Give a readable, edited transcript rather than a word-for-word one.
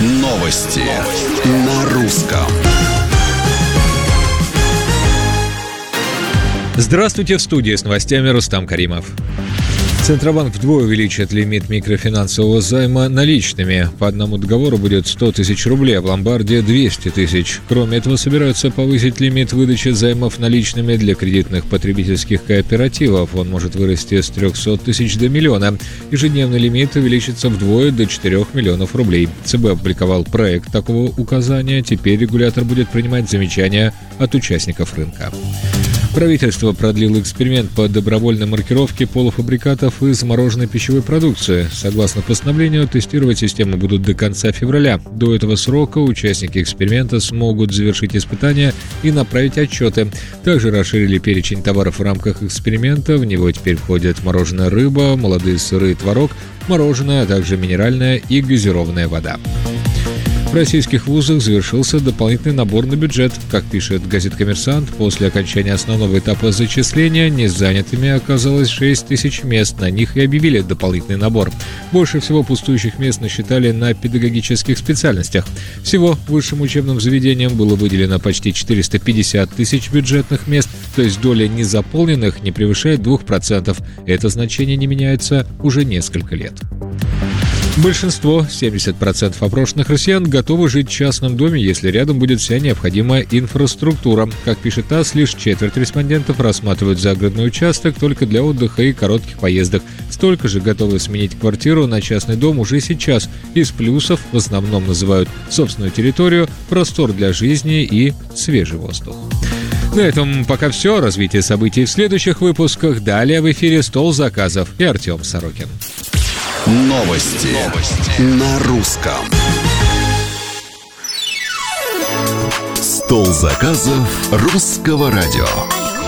Новости на русском. Здравствуйте, в студии с новостями Рустам Каримов. Центробанк вдвое увеличит лимит микрофинансового займа наличными. По одному договору будет 100 тысяч рублей, а в ломбарде 200 тысяч. Кроме этого, собираются повысить лимит выдачи займов наличными для кредитных потребительских кооперативов. Он может вырасти с 300 тысяч до миллиона. Ежедневный лимит увеличится вдвое до 4 миллионов рублей. ЦБ опубликовал проект такого указания. Теперь регулятор будет принимать замечания от участников рынка. Правительство продлило эксперимент по добровольной маркировке полуфабрикатов и замороженной пищевой продукции. Согласно постановлению, тестировать систему будут до конца февраля. До этого срока участники эксперимента смогут завершить испытания и направить отчеты. Также расширили перечень товаров в рамках эксперимента. В него теперь входят мороженая рыба, молодые сыры и творог, мороженое, а также минеральная и газированная вода. В российских вузах завершился дополнительный набор на бюджет. Как пишет газета «Коммерсант», после окончания основного этапа зачисления незанятыми оказалось 6 тысяч мест. На них и объявили дополнительный набор. Больше всего пустующих мест насчитали на педагогических специальностях. Всего высшим учебным заведениям было выделено почти 450 тысяч бюджетных мест, то есть доля незаполненных не превышает 2%. Это значение не меняется уже несколько лет. Большинство, 70% опрошенных россиян, готовы жить в частном доме, если рядом будет вся необходимая инфраструктура. Как пишет ТАСС, лишь четверть респондентов рассматривают загородный участок только для отдыха и коротких поездок. Столько же готовы сменить квартиру на частный дом уже сейчас. Из плюсов в основном называют собственную территорию, простор для жизни и свежий воздух. На этом пока все. Развитие событий в следующих выпусках. Далее в эфире «Стол заказов» и Артем Сорокин. Новости на русском. Стол заказов русского радио.